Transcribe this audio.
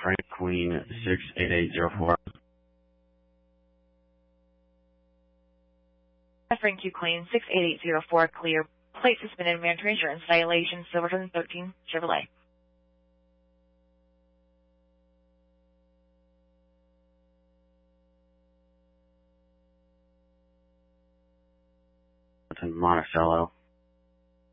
Frank Queen 68804. Frank Q Queen 68804, clear. Plate suspended, mandatory insurance violation, Silverton 13 Chevrolet. Monticello.